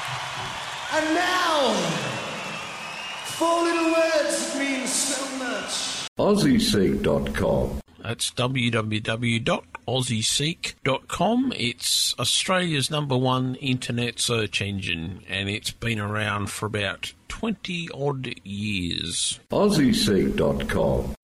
And now, 4 little words that mean so much. AussieSeek.com. That's www.aussieseek.com. It's Australia's #1 internet search engine, and it's been around for about 20-odd years. AussieSeek.com.